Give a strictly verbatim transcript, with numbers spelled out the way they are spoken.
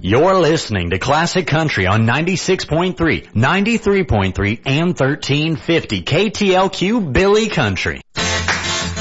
You're listening to Classic Country on ninety-six point three, ninety-three point three, and thirteen fifty K T L Q Billy Country.